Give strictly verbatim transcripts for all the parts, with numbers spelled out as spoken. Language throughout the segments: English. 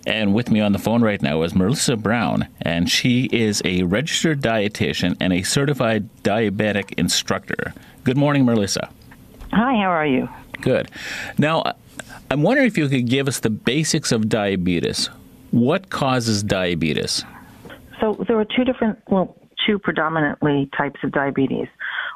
And with me on the phone right now is Melissa Brown, and she is a registered dietitian and a certified diabetic instructor. Good morning, Melissa. Hi, how are you? Good. Now, I'm wondering if you could give us the basics of diabetes. What causes diabetes? So there are two different, well, two predominantly types of diabetes.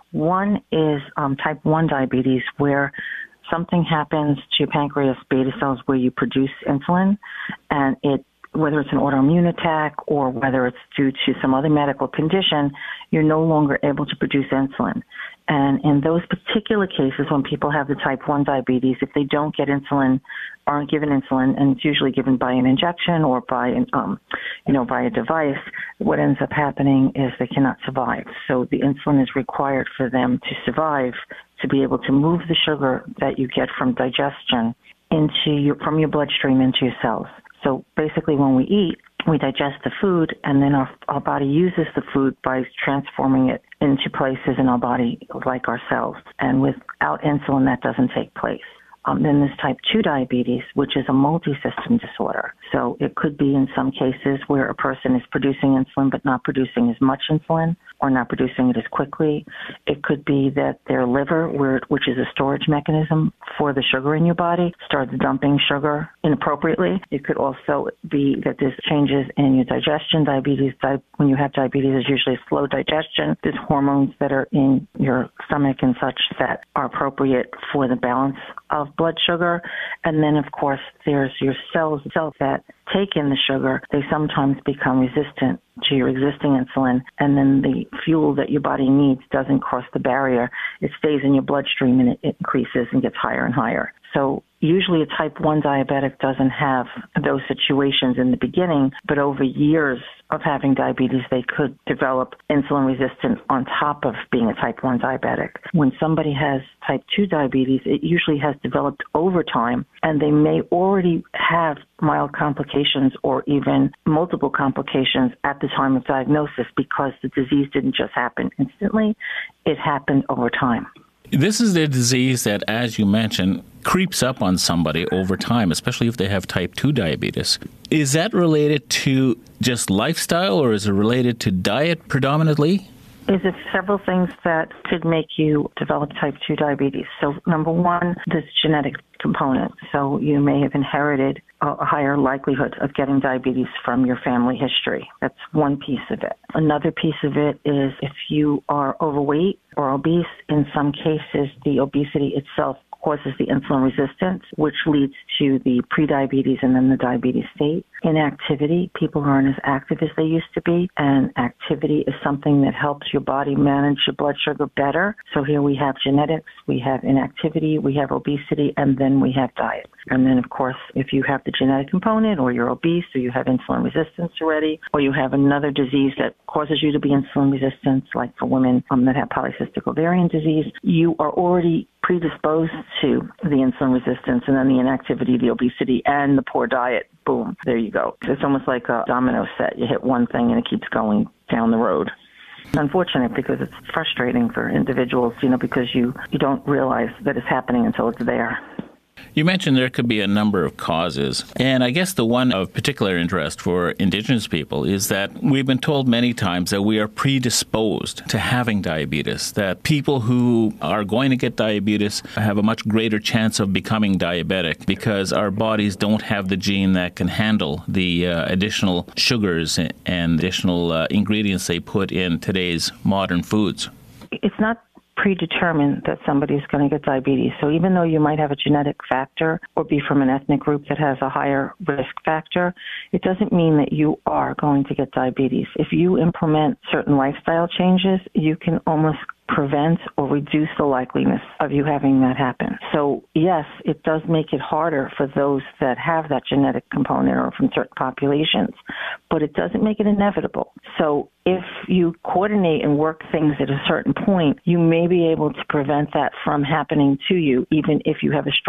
One is um, type one diabetes, where something happens to pancreas beta cells where you produce insulin, and it, whether it's an autoimmune attack or whether it's due to some other medical condition, you're no longer able to produce insulin. And in those particular cases, when people have the type one diabetes, if they don't get insulin, aren't given insulin, and it's usually given by an injection or by, an, um, you know, by a device, what ends up happening is they cannot survive. So the insulin is required for them to survive, to be able to move the sugar that you get from digestion into your, from your bloodstream into your cells. So basically when we eat, we digest the food, and then our, our body uses the food by transforming it into places in our body like our cells. And without insulin, that doesn't take place. Um, then there's type two diabetes, which is a multi-system disorder. So it could be in some cases where a person is producing insulin but not producing as much insulin or not producing it as quickly. It could be that their liver, where, which is a storage mechanism for the sugar in your body, starts dumping sugar inappropriately. It could also be that there's changes in your digestion. Diabetes, di- when you have diabetes, there's usually slow digestion. There's hormones that are in your stomach and such that are appropriate for the balance of blood sugar. And then, of course, there's your cells, cells that take in the sugar. They sometimes become resistant to your existing insulin, and then the fuel that your body needs doesn't cross the barrier. It stays in your bloodstream, and it, it increases and gets higher and higher. So usually a type one diabetic doesn't have those situations in the beginning, but over years of having diabetes, they could develop insulin resistance on top of being a type one diabetic. When somebody has type two diabetes, it usually has developed over time, and they may already have mild complications or even multiple complications at the time of diagnosis because the disease didn't just happen instantly, it happened over time. This is the disease that, as you mentioned, creeps up on somebody over time, especially if they have type two diabetes. Is that related to just lifestyle, or is it related to diet predominantly? Is it several things that could make you develop type two diabetes? So number one, this genetic component. So you may have inherited a higher likelihood of getting diabetes from your family history. That's one piece of it. Another piece of it is if you are overweight or obese, in some cases the obesity itself causes the insulin resistance, which leads to the prediabetes and then the diabetes state. Inactivity, people aren't as active as they used to be, and activity is something that helps your body manage your blood sugar better. So here we have genetics, we have inactivity, we have obesity, and then we have diet. And then, of course, if you have the genetic component, or you're obese, or you have insulin resistance already, or you have another disease that causes you to be insulin resistant, like for women um, that have polycystic ovarian disease, you are already predisposed to the insulin resistance, and then the inactivity, the obesity, and the poor diet. Boom, there you go. It's almost like a domino set. You hit one thing and it keeps going down the road. It's unfortunate because it's frustrating for individuals, you know, because you, you don't realize that it's happening until it's there. You mentioned there could be a number of causes, and I guess the one of particular interest for Indigenous people is that we've been told many times that we are predisposed to having diabetes, that people who are going to get diabetes have a much greater chance of becoming diabetic because our bodies don't have the gene that can handle the uh, additional sugars and additional uh, ingredients they put in today's modern foods. It's not predetermined that somebody's going to get diabetes. So even though you might have a genetic factor or be from an ethnic group that has a higher risk factor, it doesn't mean that you are going to get diabetes. If you implement certain lifestyle changes, you can almost prevent or reduce the likeliness of you having that happen. So yes, it does make it harder for those that have that genetic component or from certain populations, but it doesn't make it inevitable. So if you coordinate and work things at a certain point, you may be able to prevent that from happening to you, even if you have a strong